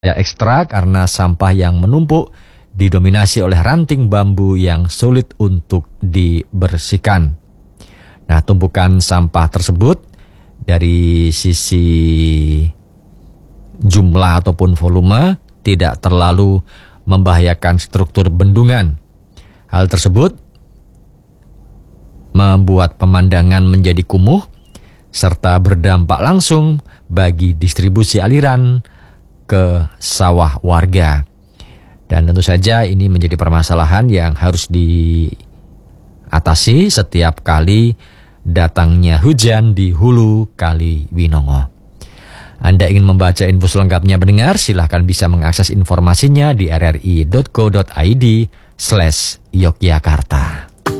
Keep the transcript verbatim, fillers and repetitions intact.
Ya, ekstra karena sampah yang menumpuk didominasi oleh ranting bambu yang sulit untuk dibersihkan. Nah, tumpukan sampah tersebut dari sisi jumlah ataupun volume tidak terlalu membahayakan struktur bendungan. Hal tersebut membuat pemandangan menjadi kumuh serta berdampak langsung bagi distribusi aliran ke sawah warga. Dan tentu saja ini menjadi permasalahan yang harus diatasi setiap kali datangnya hujan di hulu Kali Winongo. Anda ingin membaca info selengkapnya pendengar, silahkan bisa mengakses informasinya di r r i dot co dot i d slash Yogyakarta.